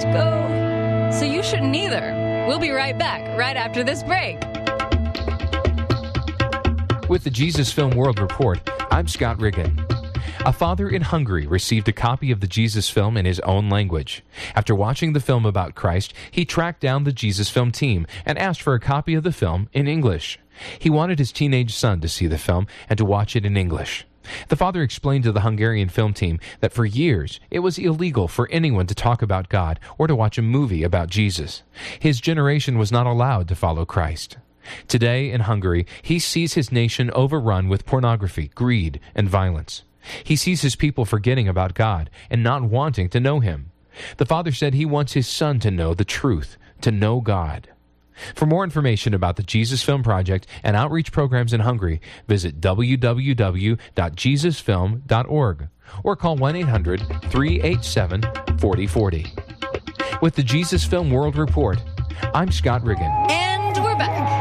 go. So you shouldn't either. We'll be right back, right after this break. With the Jesus Film World Report, I'm Scott Riggin. A father in Hungary received a copy of the Jesus film in his own language. After watching the film about Christ, he tracked down the Jesus Film team and asked for a copy of the film in English. He wanted his teenage son to see the film and to watch it in English. The father explained to the Hungarian film team that for years it was illegal for anyone to talk about God or to watch a movie about Jesus. His generation was not allowed to follow Christ. Today in Hungary, he sees his nation overrun with pornography, greed, and violence. He sees his people forgetting about God and not wanting to know Him. The father said he wants his son to know the truth, to know God. For more information about the Jesus Film Project and outreach programs in Hungary, visit www.jesusfilm.org or call 1-800-387-4040. With the Jesus Film World Report, I'm Scott Riggin. And we're back.